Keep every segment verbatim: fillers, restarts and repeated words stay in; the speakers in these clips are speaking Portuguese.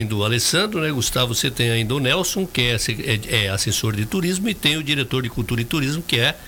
Do Alessandro, né, Gustavo, você tem ainda o Nelson, que é, é, é assessor de turismo, e tem o diretor de cultura e turismo, que é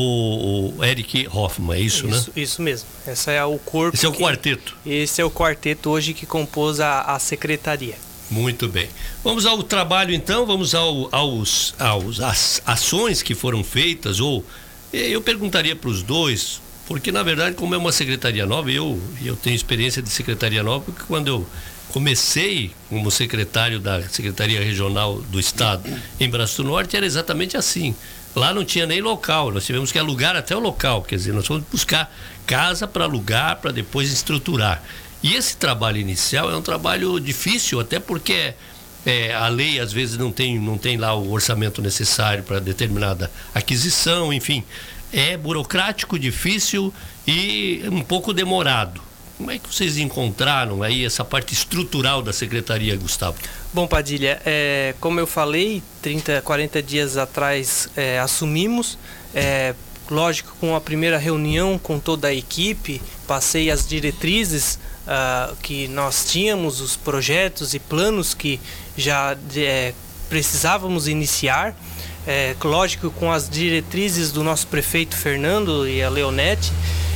o, o Eric Hoffman, é isso, isso, né? Isso mesmo, essa é o corpo. Esse é o que, quarteto. Esse é o quarteto hoje que compôs a, a secretaria. Muito bem. Vamos ao trabalho então, vamos ao, aos, aos às ações que foram feitas, ou eu perguntaria para os dois, porque na verdade, como é uma secretaria nova, eu, eu tenho experiência de secretaria nova, porque quando eu comecei como secretário da Secretaria Regional do Estado em Braço do Norte, era exatamente assim. Lá não tinha nem local, nós tivemos que alugar até o local, quer dizer, nós fomos buscar casa para alugar, para depois estruturar. E esse trabalho inicial é um trabalho difícil, até porque é, a lei às vezes não tem, não tem lá o orçamento necessário para determinada aquisição, enfim. É burocrático, difícil e um pouco demorado. Como é que vocês encontraram aí essa parte estrutural da secretaria, Gustavo? Bom, Padilha, é, como eu falei, trinta, quarenta dias atrás é, assumimos, é, lógico, com a primeira reunião com toda a equipe, passei as diretrizes uh, que nós tínhamos, os projetos e planos que já é, precisávamos iniciar, é, lógico, com as diretrizes do nosso prefeito Fernando e a Leonete.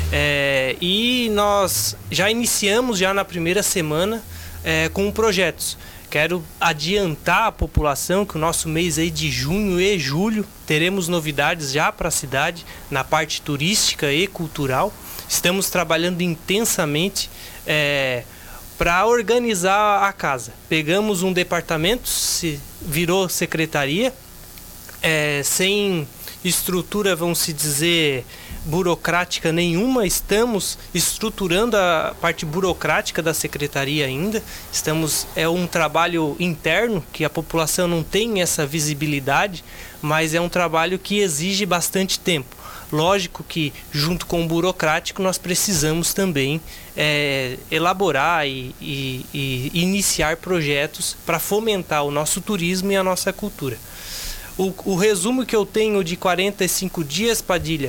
É, e nós já iniciamos já na primeira semana é, com projetos. Quero adiantar a população que o nosso mês aí de junho e julho teremos novidades já para a cidade na parte turística e cultural. Estamos trabalhando intensamente é, para organizar a casa. Pegamos um departamento, se virou secretaria, é, sem estrutura, vamos se dizer, burocrática nenhuma. Estamos estruturando a parte burocrática da secretaria ainda. Estamos, é um trabalho interno que a população não tem essa visibilidade, mas é um trabalho que exige bastante tempo. Lógico que junto com o burocrático nós precisamos também é, elaborar e, e, e iniciar projetos para fomentar o nosso turismo e a nossa cultura. O, o resumo que eu tenho de quarenta e cinco dias, Padilha,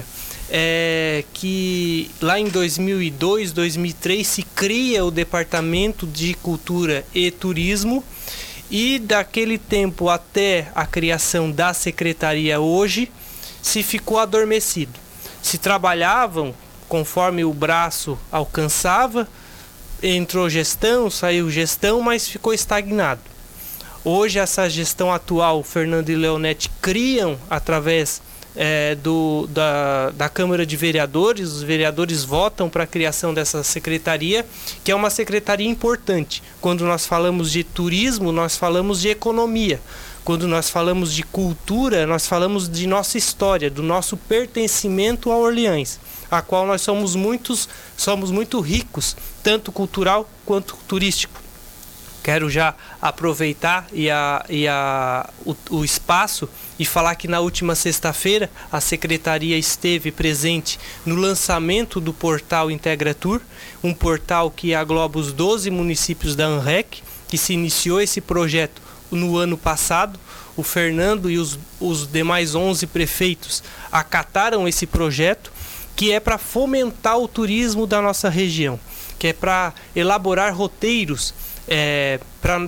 é que lá em dois mil e dois, dois mil e três se cria o Departamento de Cultura e Turismo, e daquele tempo até a criação da secretaria hoje se ficou adormecido. Se trabalhavam conforme o braço alcançava, entrou gestão, saiu gestão, mas ficou estagnado. Hoje essa gestão atual, Fernando e Leonete, criam através é, do, da, da Câmara de Vereadores, os vereadores votam para a criação dessa secretaria, que é uma secretaria importante. Quando nós falamos de turismo, nós falamos de economia. Quando nós falamos de cultura, nós falamos de nossa história, do nosso pertencimento a Orleans, a qual nós somos, muitos, somos muito ricos, tanto cultural quanto turístico. Quero já aproveitar e a, e a, o, o espaço e falar que na última sexta-feira a secretaria esteve presente no lançamento do portal IntegraTour, um portal que agloba os doze municípios da ANREC, que se iniciou esse projeto no ano passado. O Fernando e os, os demais onze prefeitos acataram esse projeto, que é para fomentar o turismo da nossa região, que é para elaborar roteiros É,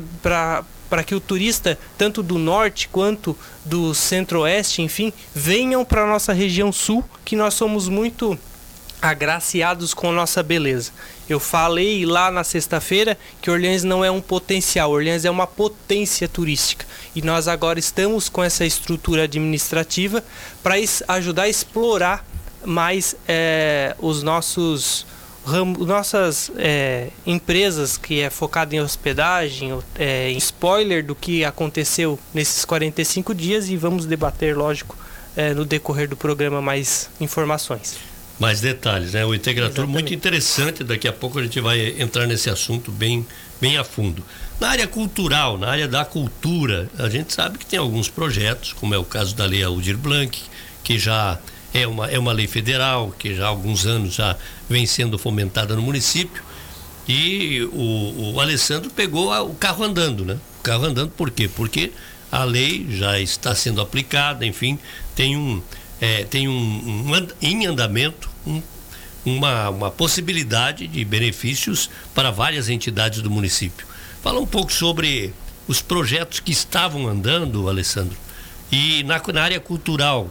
para que o turista, tanto do norte quanto do centro-oeste, enfim, venham para a nossa região sul, que nós somos muito agraciados com nossa beleza. Eu falei lá na sexta-feira que Orleans não é um potencial, Orleans é uma potência turística. E nós agora estamos com essa estrutura administrativa para ajudar a explorar mais é, os nossos... nossas é, empresas, que é focada em hospedagem, é, em spoiler do que aconteceu nesses quarenta e cinco dias, e vamos debater, lógico, é, no decorrer do programa mais informações. Mais detalhes, né? O IntegraTour muito interessante, daqui a pouco a gente vai entrar nesse assunto bem, bem a fundo. Na área cultural, na área da cultura, a gente sabe que tem alguns projetos, como é o caso da Lei Aldir Blanc, que já É uma, é uma lei federal que já há alguns anos já vem sendo fomentada no município, e o, o Alessandro pegou a, o carro andando, né? O carro andando por quê? Porque a lei já está sendo aplicada, enfim, tem um, é, tem um, um em andamento um, uma, uma possibilidade de benefícios para várias entidades do município. Fala um pouco sobre os projetos que estavam andando, Alessandro, e na, na área cultural.